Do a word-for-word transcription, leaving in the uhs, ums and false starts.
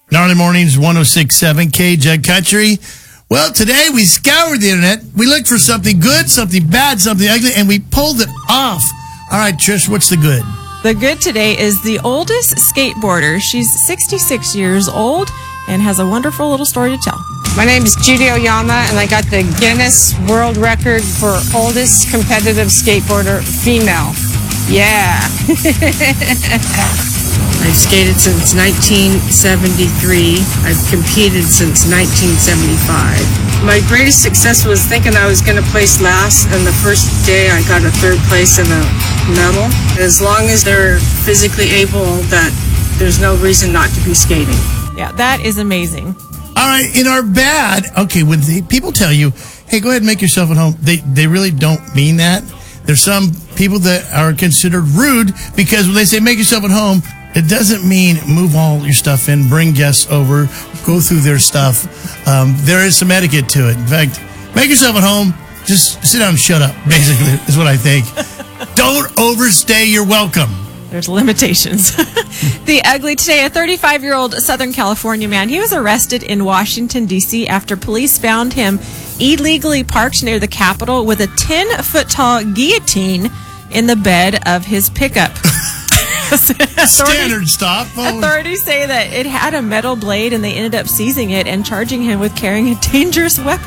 Gnarly Mornings, one oh six point seven K J Country. Well, today we scoured the internet. We looked for something good, something bad, something ugly, and we pulled it off. All right, Trish, what's the good? The good today is the oldest skateboarder. She's sixty-six years old and has a wonderful little story to tell. My name is Judy Oyama, and I got the Guinness World Record for oldest competitive skateboarder female. Yeah. I've skated since nineteen seventy-three. I've competed since nineteen seventy-five. My greatest success was thinking I was going to place last, and the first day I got a third place and a medal. As long as they're physically able, that there's no reason not to be skating. Yeah, that is amazing. All right, in our bad, okay, when the, people tell you, hey, go ahead and make yourself at home, they, they really don't mean that. There's some people that are considered rude because when they say make yourself at home, it doesn't mean move all your stuff in, bring guests over, go through their stuff. Um, there is some etiquette to it. In fact, make yourself at home, just sit down and shut up, basically, is what I think. Don't overstay your welcome. There's limitations. The ugly today, a thirty-five-year-old Southern California man. He was arrested in Washington, D C after police found him illegally parked near the Capitol with a ten-foot-tall guillotine in the bed of his pickup. Standard stop. Oh. Authorities say that it had a metal blade and they ended up seizing it and charging him with carrying a dangerous weapon.